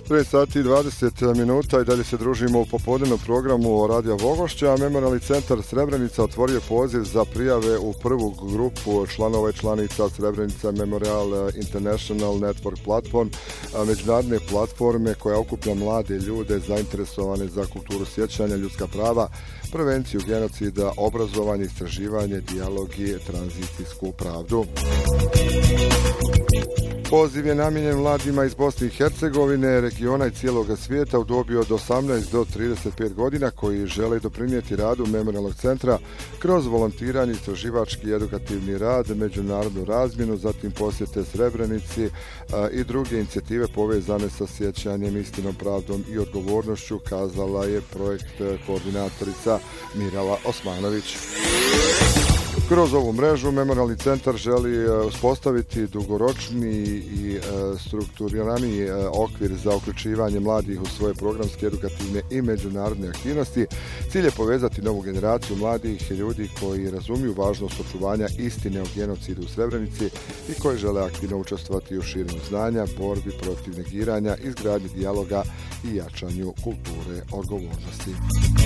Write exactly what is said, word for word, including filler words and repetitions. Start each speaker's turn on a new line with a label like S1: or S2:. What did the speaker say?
S1: trinaest sati i dvadeset minuta i dalje se družimo u popodnevnom programu Radio Vogošća. Memorijalni centar Srebrenica otvorio poziv za prijave u prvu grupu članova i članica Srebrenica Memorial International Network Platform, međunarodne platforme koja okuplja mlade ljude zainteresovane za kulturu sjećanja, ljudska prava, prevenciju genocida, obrazovanje, istraživanje, dijalog i tranzicijsku pravdu. Poziv je namijenjen mladima iz Bosne i Hercegovine, regiona i cijeloga svijeta u dobi od osamnaest do trideset pet godina koji žele doprinijeti radu Memorijalnog centra kroz volontiranje, istraživački i edukativni rad, međunarodnu razmjenu, zatim posjete Srebrenici a, i druge inicijative povezane sa sjećanjem, istinom, pravdom i odgovornošću, kazala je projekt koordinatorica Mirala Osmanović. Kroz ovu mrežu Memorijalni centar želi uspostaviti dugoročni i strukturiraniji okvir za uključivanje mladih u svoje programske, edukativne i međunarodne aktivnosti. Cilj je povezati novu generaciju mladih ljudi koji razumiju važnost očuvanja istine o genocidu u Srebrenici i koji žele aktivno učestvovati u širenju znanja, borbi protiv negiranja, izgradnji dijaloga i jačanju kulture odgovornosti.